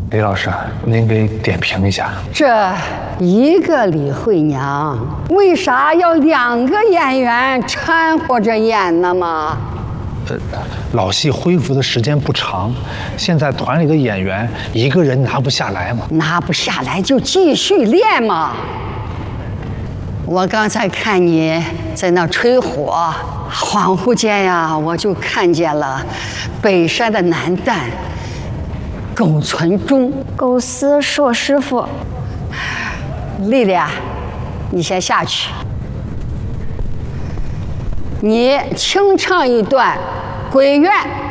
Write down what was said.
李老师，您给点评一下。 这一个李慧娘，为啥要2个演员掺和着演呢嘛？ 老戏恢复的时间不长，现在团里的演员一个人拿不下来嘛。 拿不下来就继续练嘛。我刚才看你在那吹火，恍惚间呀，我就看见了北山的男旦苟存忠。 苟思是我师傅。 丽丽啊，你先下去，你清唱一段《鬼怨》。